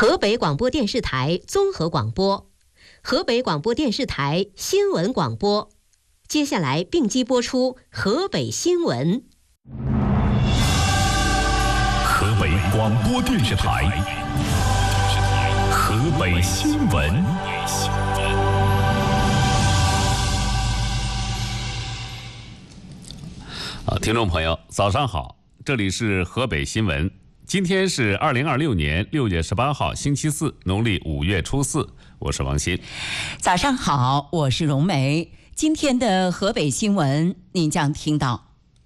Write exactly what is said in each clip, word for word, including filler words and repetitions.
河北广播电视台综合广播，河北广播电视台新闻广播。接下来并机播出河北新闻。 河北广播电视台河北新闻。 好，听众朋友，早上好，这里是河北新闻。今天是二零二六年六月十八号，星期四，农历五月初四。我是王鑫。 早上好，我是荣梅。今天的河北新闻，您将听到。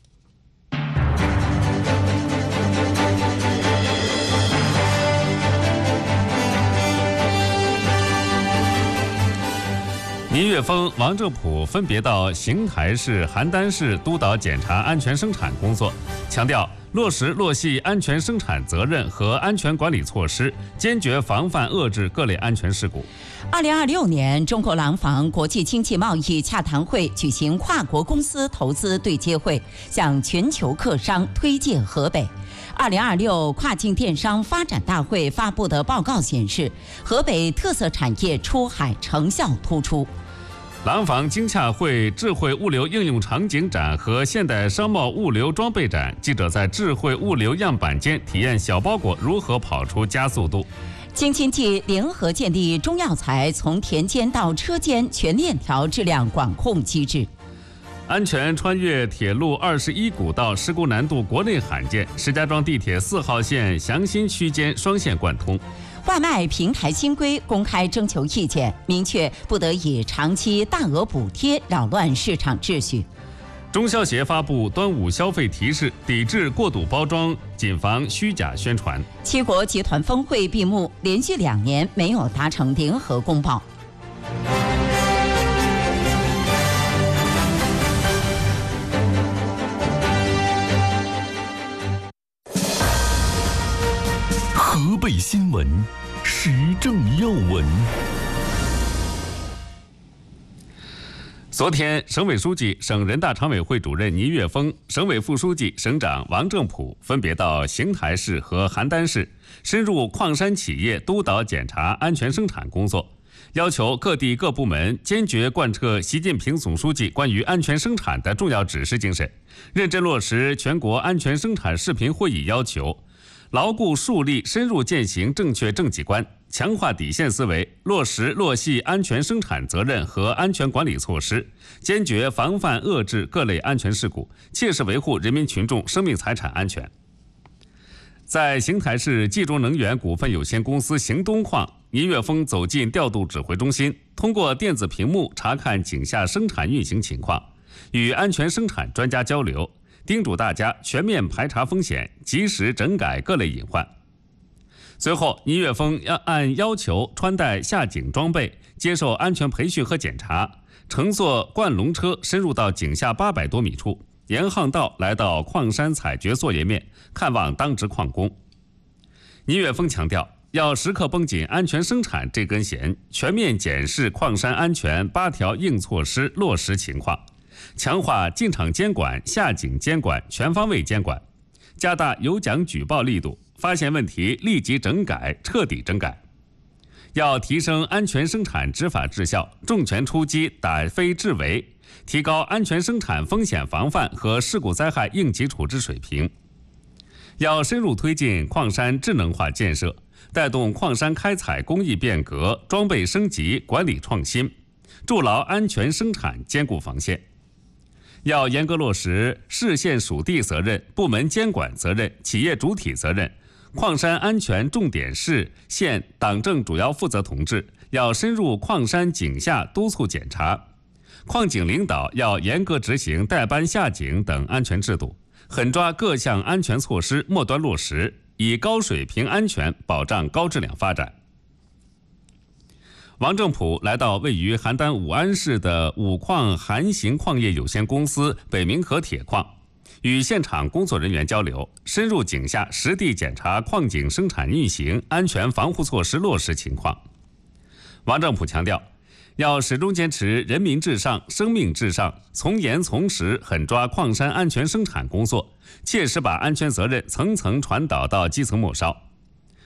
倪岳峰、王正普分别到邢台市、邯郸市督导检查安全生产工作，强调落实落细安全生产责任和安全管理措施，坚决防范遏制各类安全事故。 二零二六年，中国廊坊国际经济贸易洽谈会举行跨国公司投资对接会，向全球客商推介河北。二零二六跨境电商发展大会发布的报告显示，河北特色产业出海成效突出。 廊坊经洽会智慧物流应用场景展和现代商贸物流装备展，记者在智慧物流样板间体验小包裹如何跑出加速度。 京津冀联合建立中药材从田间到车间全链条质量管控机制。 安全穿越铁路二十一古道施工难度国内罕见，石家庄地铁四号线祥新区间双线贯通。 外卖平台新规公开征求意见，明确不得以长期大额补贴扰乱市场秩序。 中消协发布端午消费提示，抵制过度包装，谨防虚假宣传。 七国集团峰会闭幕，连续两年没有达成联合公报。 河北新闻，时政要闻。 昨天，省委书记、省人大常委会主任倪岳峰、省委副书记、省长王正普分别到邢台市和邯郸市，深入矿山企业督导检查安全生产工作，要求各地各部门坚决贯彻习近平总书记关于安全生产的重要指示精神，认真落实全国安全生产视频会议要求，牢固树立深入践行正确政绩观，强化底线思维，落实落细安全生产责任和安全管理措施，坚决防范遏制各类安全事故，切实维护人民群众生命财产安全。在邢台市冀中能源股份有限公司邢东矿，倪岳峰走进调度指挥中心，通过电子屏幕查看井下生产运行情况，与安全生产专家交流，叮嘱大家全面排查风险，及时整改各类隐患。随后，倪岳峰要按要求穿戴下井装备，接受安全培训和检查，乘坐灌龙车深入到井下八百多米处，沿巷道来到矿山采掘作业面，看望当值矿工。倪岳峰强调，要时刻绷紧安全生产这根弦，全面检视矿山安全八条硬措施落实情况，强化进场监管、下井监管全方位监管，加大有奖举报力度，发现问题立即整改，彻底整改。要提升安全生产执法治效，重拳出击，打非治为，提高安全生产风险防范和事故灾害应急处置水平。要深入推进矿山智能化建设，带动矿山开采工艺变革、装备升级、管理创新，筑牢安全生产坚固防线。要严格落实市县属地责任、部门监管责任、企业主体责任，矿山安全重点市县党政主要负责同志要深入矿山井下督促检查，矿井领导要严格执行代班下井等安全制度，狠抓各项安全措施末端落实，以高水平安全保障高质量发展。王正普来到位于邯郸武安市的武矿韩行矿业有限公司北明河铁矿，与现场工作人员交流，深入井下实地检查矿井生产运行安全防护措施落实情况。王正普强调，要始终坚持人民至上、生命至上，从严从实狠抓矿山安全生产工作，切实把安全责任层层传导到基层末梢。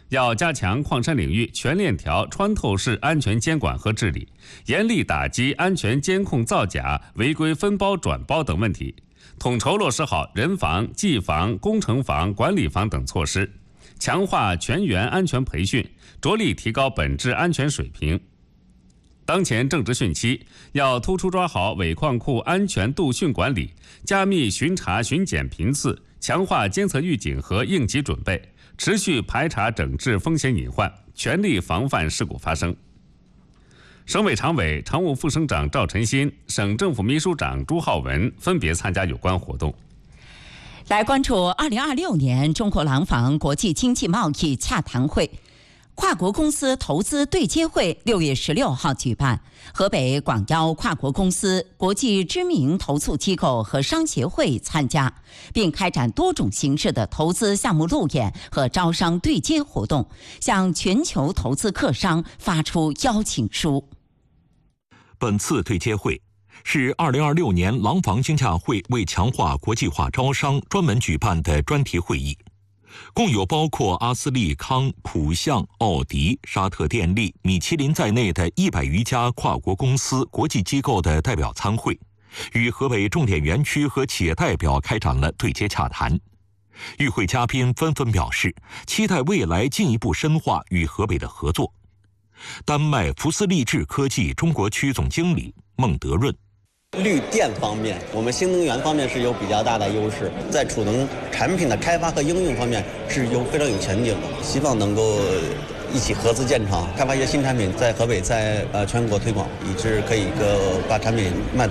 要加强矿山领域全链条穿透式安全监管和治理，严厉打击安全监控造假、违规分包转包等问题，统筹落实好人防、技防、工程防、管理防等措施，强化全员安全培训，着力提高本质安全水平。当前正值汛期，要突出抓好尾矿库安全度汛管理，加密巡查巡检频次，强化监测预警和应急准备，持续排查整治风险隐患，全力防范事故发生。省委常委、常务副省长赵晨新、省政府秘书长朱浩文分别参加有关活动。 来关注二零二六年中国廊坊国际经济贸易洽谈会。跨国公司投资对接会六月十六号举办，河北广邀跨国公司、国际知名投促机构和商协会参加，并开展多种形式的投资项目路演和招商对接活动，向全球投资客商发出邀请书。 本次对接会是二零二六年廊坊经洽会为强化国际化招商专门举办的专题会议。共有包括阿斯利康、普象、奥迪、沙特电力、米其林在内的一百余家跨国公司、国际机构的代表参会，与河北重点园区和企业代表开展了对接洽谈。与会嘉宾纷纷表示，期待未来进一步深化与河北的合作。丹麦福斯力智科技中国区总经理孟德润。 绿电方面，我们新能源方面是有比较大的优势，在储能产品的开发和应用方面是有非常有前景的，希望能够一起合资建厂，开发一些新产品，在河北在呃全国推广，以致可以个把产品卖到